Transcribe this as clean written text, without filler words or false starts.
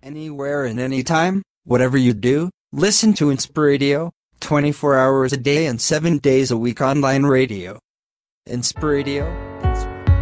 Anywhere and anytime, whatever you do, listen to Inspiradio, 24 hours a day and 7 days a week online radio. Inspiradio.